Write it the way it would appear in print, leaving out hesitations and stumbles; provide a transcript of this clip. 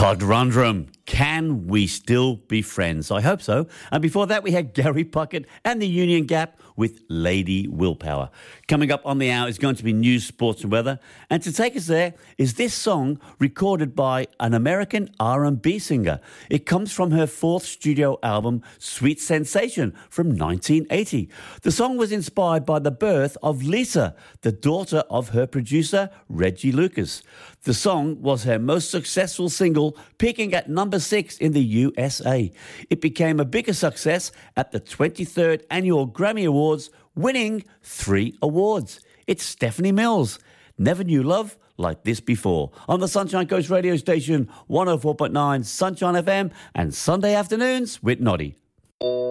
Todd Rundgren, Can We Still Be Friends? I hope so. And before that, we had Gary Puckett and the Union Gap with Lady Willpower. Coming up on the hour is going to be news, sports and weather. And to take us there is this song recorded by an American R&B singer. It comes from her fourth studio album, Sweet Sensation, from 1980. The song was inspired by the birth of Lisa, the daughter of her producer, Reggie Lucas. The song was her most successful single, peaking at number 6 in the USA. It became a bigger success at the 23rd Annual Grammy Awards, winning 3 awards. It's Stephanie Mills. Never knew love like this before. On the Sunshine Coast radio station, 104.9 Sunshine FM, and Sunday afternoons with Noddy.